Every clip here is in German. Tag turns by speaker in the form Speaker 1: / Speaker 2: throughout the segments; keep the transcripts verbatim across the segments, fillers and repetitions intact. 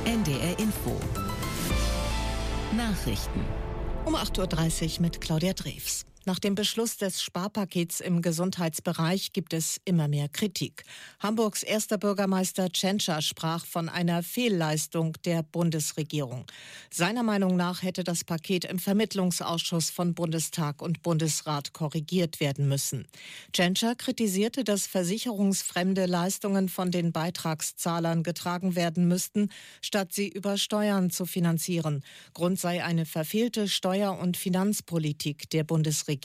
Speaker 1: N D R Info. Nachrichten.
Speaker 2: Um acht Uhr dreißig mit Claudia Drews. Nach dem Beschluss des Sparpakets im Gesundheitsbereich gibt es immer mehr Kritik. Hamburgs erster Bürgermeister Tschentscher sprach von einer Fehlleistung der Bundesregierung. Seiner Meinung nach hätte das Paket im Vermittlungsausschuss von Bundestag und Bundesrat korrigiert werden müssen. Tschentscher kritisierte, dass versicherungsfremde Leistungen von den Beitragszahlern getragen werden müssten, statt sie über Steuern zu finanzieren. Grund sei eine verfehlte Steuer- und Finanzpolitik der Bundesregierung.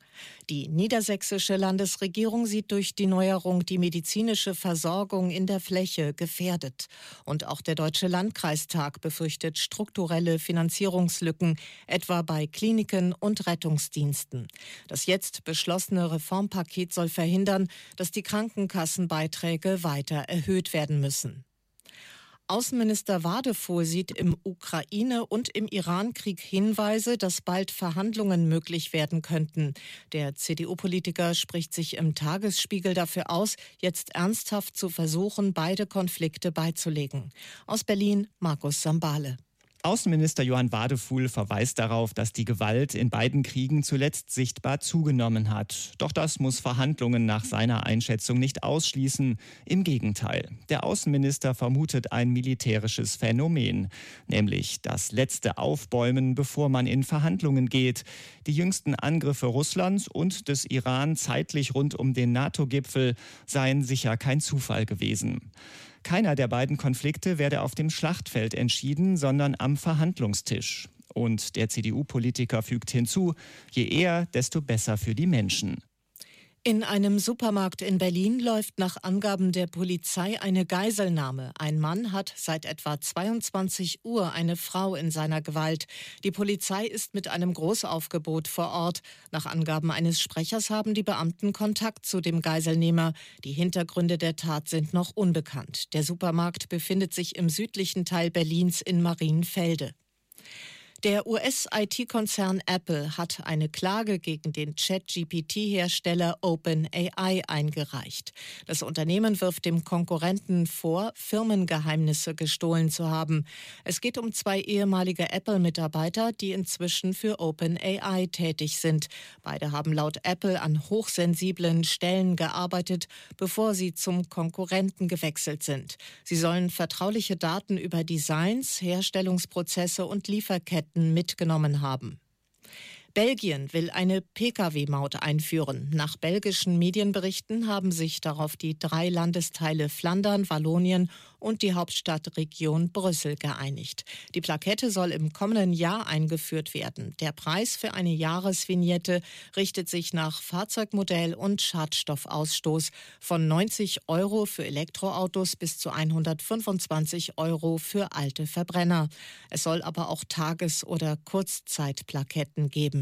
Speaker 2: Die niedersächsische Landesregierung sieht durch die Neuerung die medizinische Versorgung in der Fläche gefährdet. Und auch der Deutsche Landkreistag befürchtet strukturelle Finanzierungslücken, etwa bei Kliniken und Rettungsdiensten. Das jetzt beschlossene Reformpaket soll verhindern, dass die Krankenkassenbeiträge weiter erhöht werden müssen. Außenminister Wadefuhl sieht im Ukraine- und im Iran-Krieg Hinweise, dass bald Verhandlungen möglich werden könnten. Der C D U-Politiker spricht sich im Tagesspiegel dafür aus, jetzt ernsthaft zu versuchen, beide Konflikte beizulegen. Aus Berlin, Markus Sambale.
Speaker 3: Außenminister Johann Wadefuhl verweist darauf, dass die Gewalt in beiden Kriegen zuletzt sichtbar zugenommen hat. Doch das muss Verhandlungen nach seiner Einschätzung nicht ausschließen. Im Gegenteil. Der Außenminister vermutet ein militärisches Phänomen, nämlich das letzte Aufbäumen, bevor man in Verhandlungen geht. Die jüngsten Angriffe Russlands und des Iran zeitlich rund um den NATO-Gipfel seien sicher kein Zufall gewesen. Keiner der beiden Konflikte werde auf dem Schlachtfeld entschieden, sondern am Verhandlungstisch. Und der C D U-Politiker fügt hinzu, je eher, desto besser für die Menschen.
Speaker 2: In einem Supermarkt in Berlin läuft nach Angaben der Polizei eine Geiselnahme. Ein Mann hat seit etwa zweiundzwanzig Uhr eine Frau in seiner Gewalt. Die Polizei ist mit einem Großaufgebot vor Ort. Nach Angaben eines Sprechers haben die Beamten Kontakt zu dem Geiselnehmer. Die Hintergründe der Tat sind noch unbekannt. Der Supermarkt befindet sich im südlichen Teil Berlins in Marienfelde. Der U S-I T-Konzern Apple hat eine Klage gegen den Chat-G P T-Hersteller OpenAI eingereicht. Das Unternehmen wirft dem Konkurrenten vor, Firmengeheimnisse gestohlen zu haben. Es geht um zwei ehemalige Apple-Mitarbeiter, die inzwischen für OpenAI tätig sind. Beide haben laut Apple an hochsensiblen Stellen gearbeitet, bevor sie zum Konkurrenten gewechselt sind. Sie sollen vertrauliche Daten über Designs, Herstellungsprozesse und Lieferketten mitgenommen haben. Belgien will eine P K W-Maut einführen. Nach belgischen Medienberichten haben sich darauf die drei Landesteile Flandern, Wallonien und die Hauptstadtregion Brüssel geeinigt. Die Plakette soll im kommenden Jahr eingeführt werden. Der Preis für eine Jahresvignette richtet sich nach Fahrzeugmodell und Schadstoffausstoß von neunzig Euro für Elektroautos bis zu hundertfünfundzwanzig Euro für alte Verbrenner. Es soll aber auch Tages- oder Kurzzeitplaketten geben.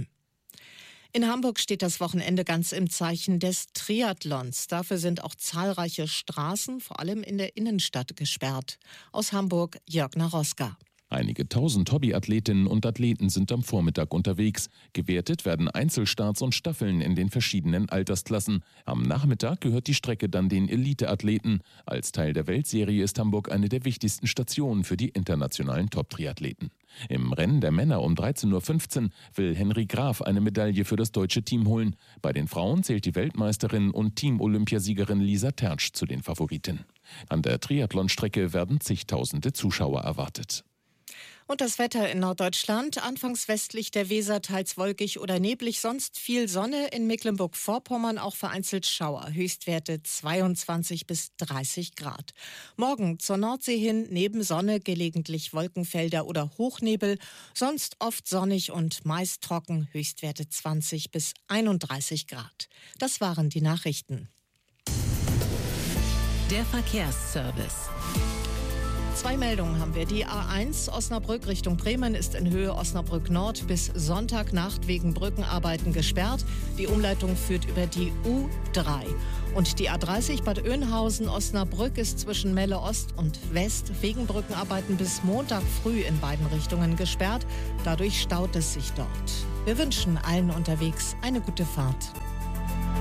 Speaker 2: In Hamburg steht das Wochenende ganz im Zeichen des Triathlons. Dafür sind auch zahlreiche Straßen, vor allem in der Innenstadt, gesperrt. Aus Hamburg, Jörg Naroska.
Speaker 4: Einige tausend Hobbyathletinnen und Athleten sind am Vormittag unterwegs. Gewertet werden Einzelstarts und Staffeln in den verschiedenen Altersklassen. Am Nachmittag gehört die Strecke dann den Eliteathleten. Als Teil der Weltserie ist Hamburg eine der wichtigsten Stationen für die internationalen Top-Triathleten. Im Rennen der Männer um dreizehn Uhr fünfzehn will Henry Graf eine Medaille für das deutsche Team holen. Bei den Frauen zählt die Weltmeisterin und Team-Olympiasiegerin Lisa Tertsch zu den Favoriten. An der Triathlonstrecke werden zigtausende Zuschauer erwartet.
Speaker 2: Und das Wetter in Norddeutschland, anfangs westlich der Weser teils wolkig oder neblig, sonst viel Sonne, in Mecklenburg-Vorpommern auch vereinzelt Schauer, Höchstwerte zweiundzwanzig bis dreißig Grad. Morgen zur Nordsee hin neben Sonne gelegentlich Wolkenfelder oder Hochnebel, sonst oft sonnig und meist trocken, Höchstwerte zwanzig bis einunddreißig Grad. Das waren die Nachrichten.
Speaker 1: Der Verkehrsservice.
Speaker 2: Zwei Meldungen haben wir. Die A eins Osnabrück Richtung Bremen ist in Höhe Osnabrück Nord bis Sonntagnacht wegen Brückenarbeiten gesperrt. Die Umleitung führt über die U drei. Und die A dreißig Bad Oeynhausen Osnabrück ist zwischen Melle Ost und West wegen Brückenarbeiten bis Montag früh in beiden Richtungen gesperrt. Dadurch staut es sich dort. Wir wünschen allen unterwegs eine gute Fahrt.